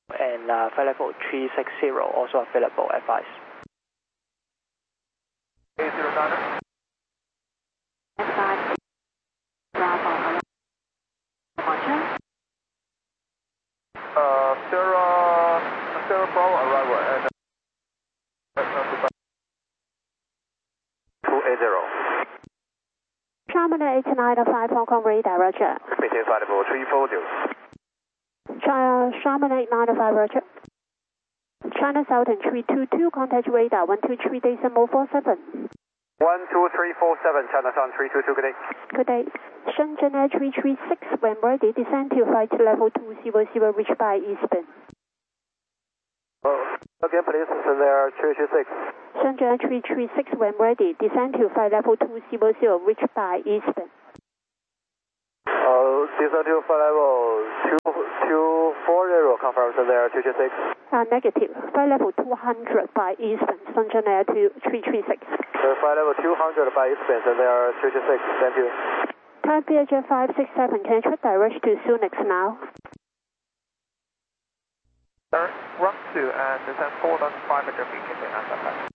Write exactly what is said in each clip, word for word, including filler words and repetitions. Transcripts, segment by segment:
And uh, flight level three six zero also available, advice. eight zero nine. Five, Bravo, departure. Uh, Sierra, Sierra Bravo arrival and two eight zero. Charman eight nine five Hong Kong radar, roger. Maintain flight level three four zero. China Charman eight nine five, roger. China Southern three two two, contact radar one two three decimal four seven. one two three four seven, China Southern three two two, good day. Good day. Shenzhen Air three three six, when ready, descend to flight level two zero zero, reach by eastbound. Oh, again please, Shenzhen Air three three six. Shenzhen Air three three six, when ready, descend to flight level two zero zero, reach by eastbound. Uh, descend to flight level two two four zero, confirm Shenzhen Air three three six. Uh, negative. Flight level two hundred by eastbound, Shenzhen Air three three six. Uh, flight level two hundred by eastbound, Shenzhen Air three three six, thank you. Type B H five six seven, can you check direct to Sunix now? Sir, run two and descend four thousand five hundred feet, can you answer that?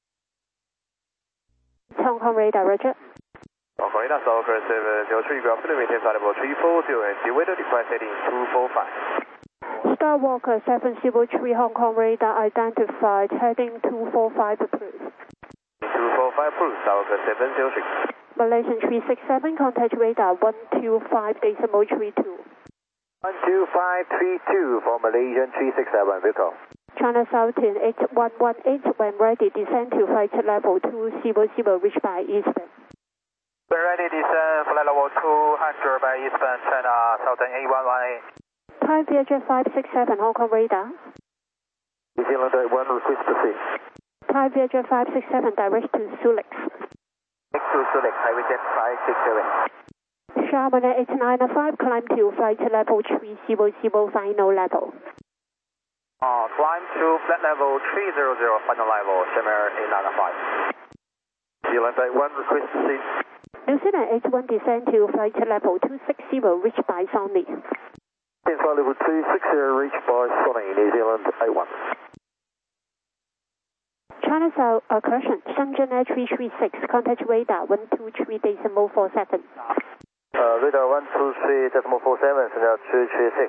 Hong Kong radar, roger. Hong Kong radar, South seven zero three, good afternoon, maintain flight level three four zero and the weather request heading two four five. Star Walker seven zero three Hong Kong radar identified, heading two four five approved. two four five approved, Star Walker seven zero three. Malaysian three six seven, contact radar one two five decimal three two. one two five three two for Malaysian three six seven, vehicle. China Southern eight one one eight, when ready, descend to flight level two zero zero, reach by eastbound. When ready, descend flight level two hundred by eastbound, China Southern eight one one eight. Type V H F five six seven Hong Kong radar. New Zealand one, request to see. Type V H F five six seven, direct to Sulix. Next to select highway jet five six seven. Charman eight nine five, climb to flight level three zero zero, final level. Uh, climb to flight level three zero zero, final level, Shimmer eight nine five. New Zealand one, request to see. New Zealand eight one, descend to flight level two six zero, reach by Sony. Flight level two six zero, reach by Sony, New Zealand eight one. China South, uh, correction, Shenzhen Air three three six, contact radar one two three decimal four seven. Uh, radar one two three decimal four seven, Shenzhen three three six.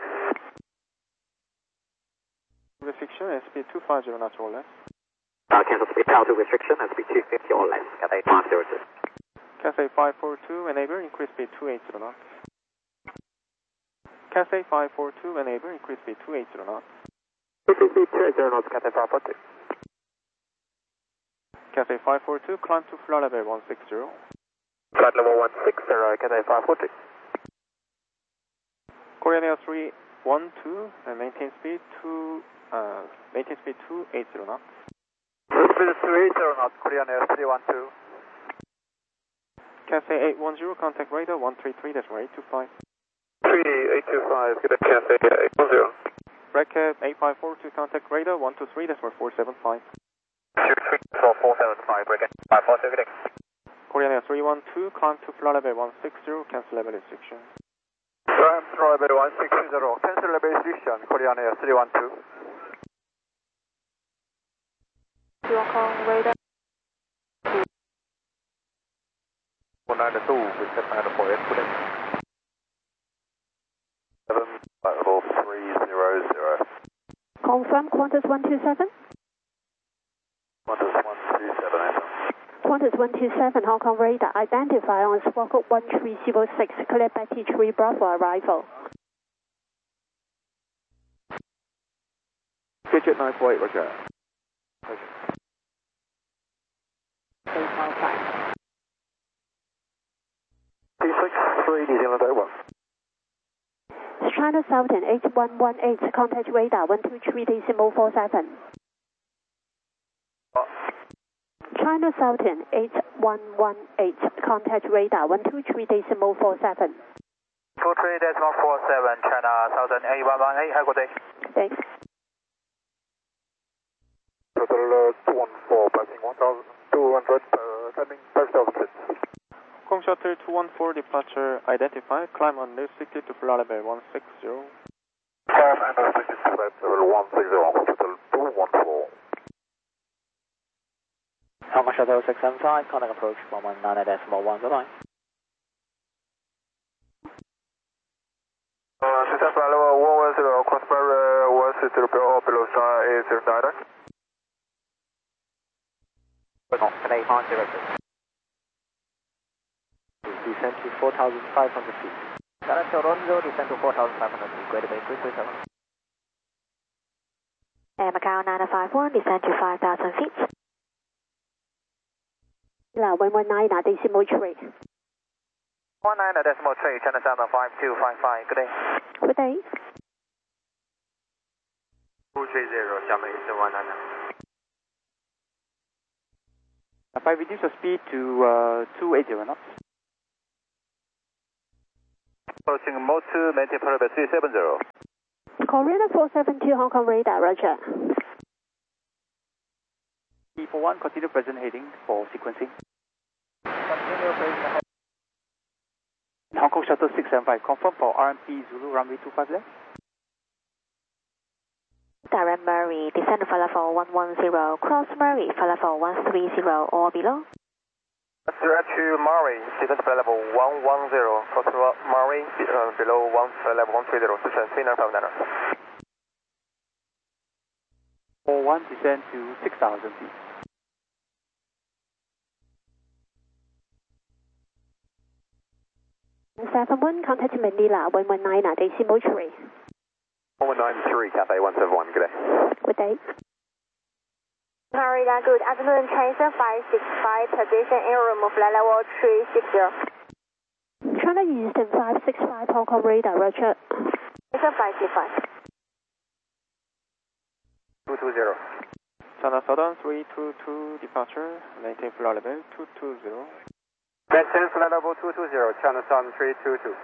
Restriction, S P two five zero knots or less. Uh, cancel speed altitude restriction, S P two fifty or less, Cathay five zero two. Cathay five four two, enable, increase speed two eighty knots. Cathay five four two, enable, increase speed two eighty knots. Increase speed two eighty knots, Cathay five four two. Cathay five four two, climb to flight level one six zero. Flight level one six zero, Cathay five four two. Korean Air three one two, and maintain speed two, uh, maintain speed two eighty knots. Speed two eighty knots, Korean Air three one two. Cathay eight one zero, contact radar one three three, that's eight two five. three eight two five, get a Cathay eight one zero. Red Cap eight five four two, contact radar one two three, that's four seven five. two three four four seven five, break it, five four two, good day. Korean Air three one two, climb to flight level one six zero, cancel level restriction. Climb to flight level one six zero, cancel level restriction, Korean Air three one two. Hong Kong radar. one nine two, we set nine four eight, good day. seven, flight level three zero zero. Confirm, Qantas one two seven. Qantas one two seven, answer. Qantas one two seven, Hong Kong radar, identify on Squawk one three zero six, clear Betty three Bravo arrival. Digit nine four eight, roger. two six three, New Zealand eight one. China Southern eight one one eight, contact radar one two three decimal four seven. Oh. China Southern eight one one eight, contact radar one two three decimal four seven. two three decimal four seven, China Southern eight one one eight, have a good day. Thanks. Total uh, two one four, passing one thousand two hundred, uh, landing five thousand feet. Hong Kong Shuttle two one four, departure identified, climb unrestricted to flight level one six zero. Climb unrestricted to flight level one zero, Hong Kong Shuttle two one four. Hong Kong Shuttle six seven five, contact approach one one nine decimal one, bye-bye. Uh, system flight level one one zero, cross barrier one six zero below, below star eight zero nine. Today, five zero six. Descend to four thousand five hundred feet. Galaxy Ronzo, descend to four thousand five hundred feet, Greater Bay three three seven. Air Macau nine five one, descend to five thousand feet. Now, one one nine, decimal three. one nine decimal three, China Sound five two five five, good day. Good day. two three zero, Xiamen Eastern one nine. If I reduce the speed to uh, two eighty knots. Approaching mode two, maintain parallel three seven zero. Korean four seven two, Hong Kong radar, roger. E four one, continue present heading for sequencing. Continue present. Hong Kong Shuttle six seven five, confirm for R M P Zulu runway two five left. Direct Murray, descend to level one one zero, cross Murray, level one three zero or below. Direct to Murray, descend to level one one zero, cross Murray, uh, below one, level one three zero, descend three nine five nine. four one, descend to six thousand feet. seven one, contact Manila, one one nine, decimal three. one nine three, Cathay one seven one, good day. Good day. Radar, good afternoon, China five six five, position in room, flight level three six zero. China Eastern five six five, Hong Kong radar, roger. China five six five. two two zero. China Southern three two two, departure, maintain flight level two two zero. Maintain flight level two two zero, China Southern three two two.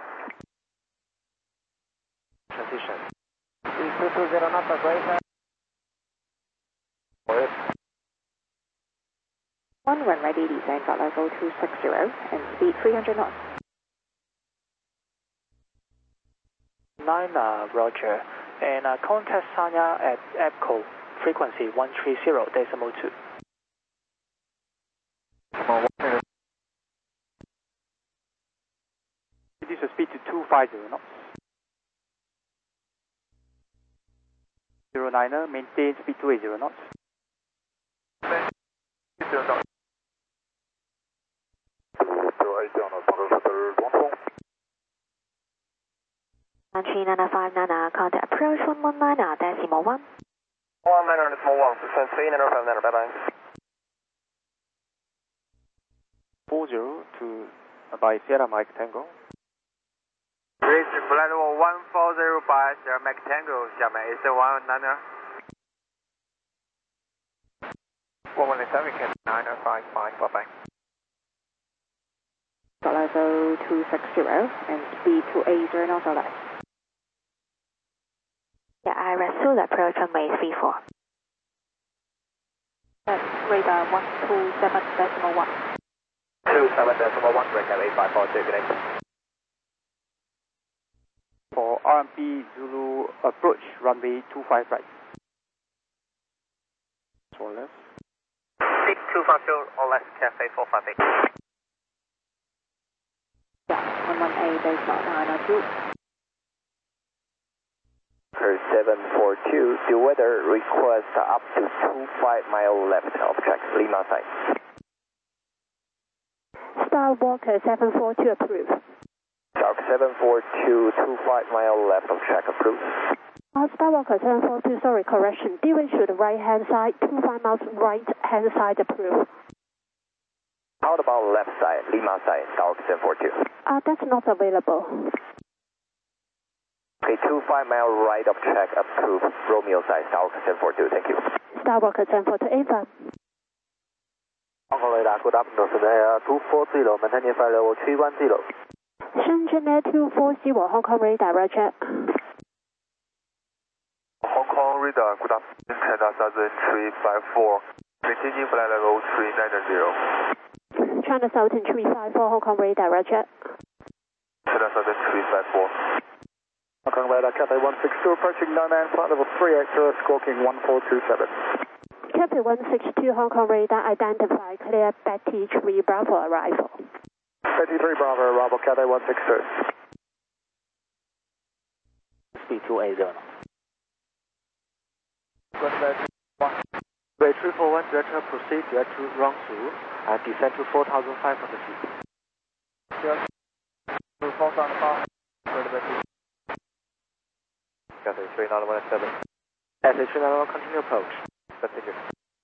Transition. three two two zero knots, greater. One run ready, descend at level two six zero and speed three hundred knots. nine, uh, roger. And uh, contact Sanya at EPCO, frequency one three zero decimal two. Reduce the speed to two five zero knots. zero niner, maintain speed two eighty knots. Country nine five nine, contact approach one one nine, decimal one. one nine decimal one, descend three nine five nine, bye bye. four zero to uh, by Sierra Mike Tango. Reach flight level one four zero by Sierra Mike Tango, Xiamen Eastern one nine. one one seven, nine five five, bye bye. Level two six zero and speed two eighty knots or less. Yeah, I resume approach runway three four. That's radar one two seven decimal one. two seven decimal one, break eight five four two, good day. For R M P Zulu approach, runway two five right. Or less. six two five zero or less, Cathay four five eight. Yeah, one one eight decimal nine or two. seven four two, the weather request up to two five mile left of track, Lima side. Star Walker seven four two approved. Shark seven four two, two five mile left of track approved. Uh, Star Walker seven four two, sorry, correction. Dealing to the right hand side, two five miles right hand side approved. How about left side, Lima side, Star Walker seven four two? Uh, that's not available. Okay, two five mile right of track approved, Romeo side, Star Walker seven four two, thank you. Star Walker seven four two, A-F. Hong Kong radar, good afternoon, today uh, two four zero, maintaining flight level three one zero. Shenzhen Air two four zero, Hong Kong radar, roger. Hong Kong radar, good afternoon, China Southern three five four, maintaining flight level three nine zero. China Southern three five four, Hong Kong radar, roger. China Southern three five four. Hong Kong radar, Cathay one six two, approaching no man, flight level three eight zero, squawking one four two seven. Cathay one six two, Hong Kong radar, identify clear Betty three Bravo arrival. Betty three Bravo arrival, Cathay one six two. Speed two eight zero. Bay three four one, director proceed direct to wrong two and descend to four thousand five hundred feet. Cathay three nine one seven. Cathay three nine one, continue approach. Continue.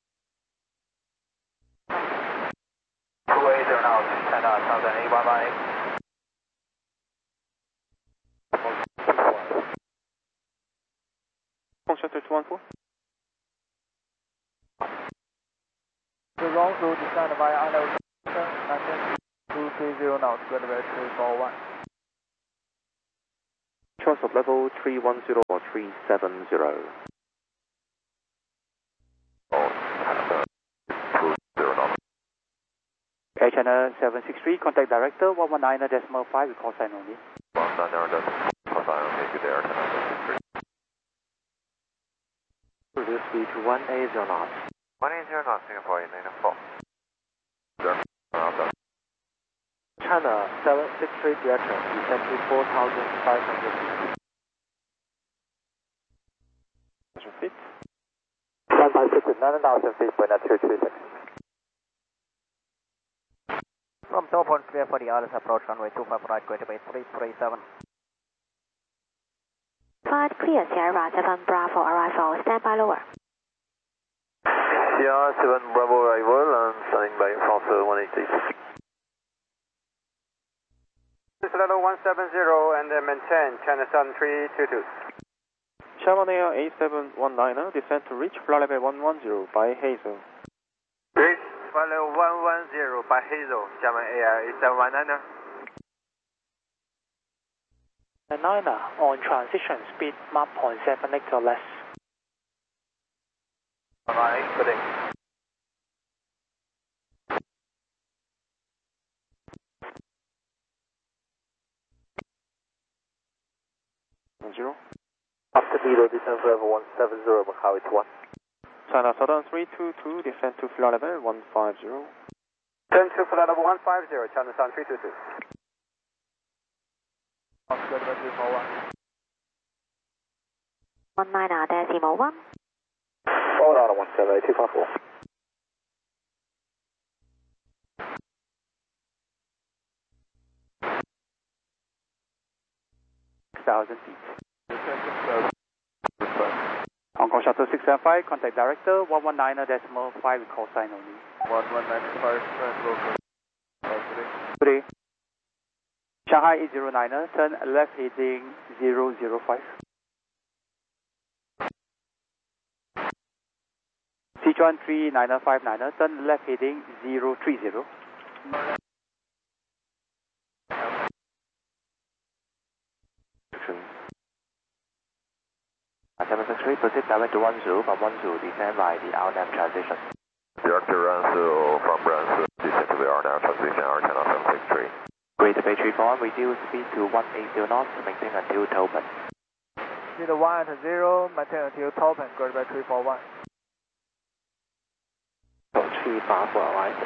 two eight zero now, China, Southern eight one one eight. Function two one four. The wrong two descend via unknown nineteen two three zero now, square level three four one. Choice of level three one zero or three seven zero. Air China seven six three, contact director one one nine decimal five, call sign only. one nine zero call sign only to the Air China seven six three. Reduce speed to one eight zero knots. one eight zero knots, Singapore eight nine four. China seven six three, director, descend to four thousand five hundred feet. Feet. one five six nine thousand feet, point at two three six. From top on clear for the Alice approach runway two five right, going to be three three seven. Flight clear, Sierra seven Bravo arrival, stand by lower. Sierra seven Bravo arrival and standing by France one eight eight. This is level one seven zero and uh, maintain China Sun three two two. Sherman Air eight seven one nine, descend to reach flight level one one zero by Hazel. Reach flight level one one zero by Hazel, Sherman Air eight seven one nine. And niner on transition speed Mach zero point seven eight or less. Alright, good day. One zero. After Beetle, descend to level one seven zero, Macau eight one. China Southern three two two, descend to flight level one five zero. Turn to flight level one five zero, China Sun three two two. one nine decimal one. Hold on, one seven eight two five four. six thousand feet. Hong Kong Shuttle six seven five, contact director one one nine decimal five, call sign only. one one nine five, Good day. Shanghai eight zero nine, turn left heading zero zero five. Sichuan three nine five nine, turn left heading zero three zero. seven six three, proceed direct to one zero, from one zero, descend by the R N A V transition. Director Ransu from Ransu, descend to the R N A V transition, R China seven six three. Great Bay three four one, reduce speed to one eight zero knots, maintain until Tolman. Speed one at zero, maintain until Tolman, Great Bay three four one. three Bravo arrival.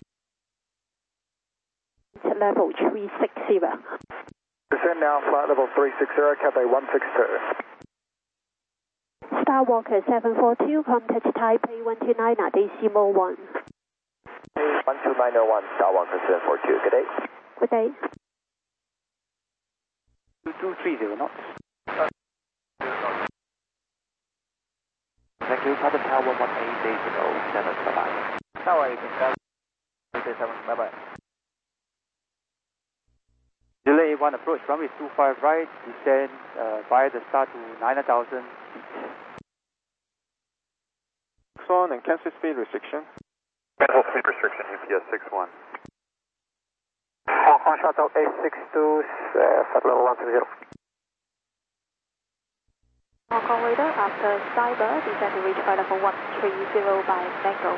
Level three six zero. Descend now, flight level three six zero, Cathay one six two. Star Walker seven four two, contact Taipei one two nine decimal one. one two nine zero one, Star Walker seven four two, good day. Good day. two two three zero knots. Thank you, Papa Tower one one eight decimal seven, bye-bye. Tower eight seven, bye-bye. Delay one approach, runway two five right, descend uh, via the start to nine thousand feet. On and cancel speed restriction. Cancel speed restriction, U P S six one. Hong Kong Shuttle eight six two, uh, flight level one zero. Hong Kong radar after cyber, descend to reach flight level one three zero by Mango.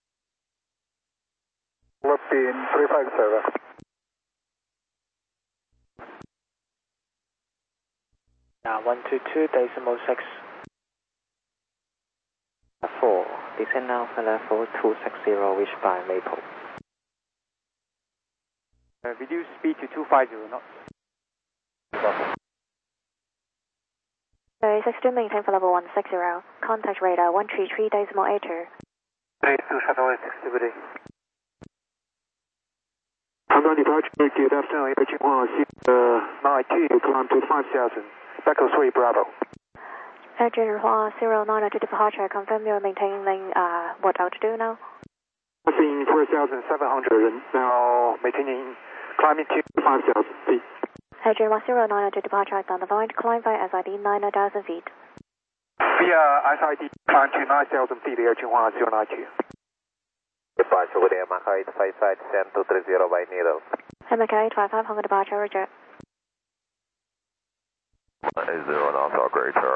Loop in three five seven. Uh, one two two decimal six. four, descend now for level two six zero, reached by Maple. Uh, reduce speed to two five zero knots. Very six two, maintain for level one six zero. Contact radar one three three decimal eight two. Hey, two shuttle activity. 长端 departure, good afternoon, 一情况 uh, nine two, climb to five thousand, Echo three Bravo. Air General zero nine to departure, confirm you're maintaining uh, what altitude now? Passing four thousand seven hundred, now maintaining, climbing to five thousand feet. Air General zero nine to departure, identified, climb by S I D nine thousand feet. Via S I D, climb to nine thousand feet, Air General zero nine two. Departure with Yamaha eight five five, descend two three zero by needle. Yamaha eight five five, Hong Kong departure, roger. eight zero knots, all great, sir.